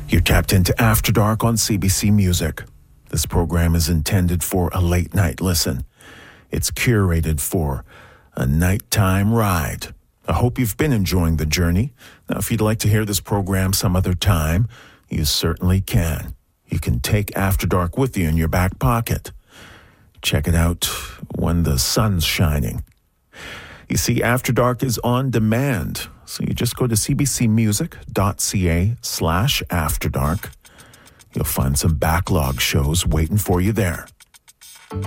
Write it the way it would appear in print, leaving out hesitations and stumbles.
You're tapped into After Dark on CBC Music. This program is intended for a late night listen. It's curated for a nighttime ride. I hope you've been enjoying the journey. Now, if you'd like to hear this program some other time, you certainly can. You can take After Dark with you in your back pocket. Check it out when the sun's shining. You see, After Dark is on demand, so you just go to cbcmusic.ca/afterdark. You'll find some backlog shows waiting for you there.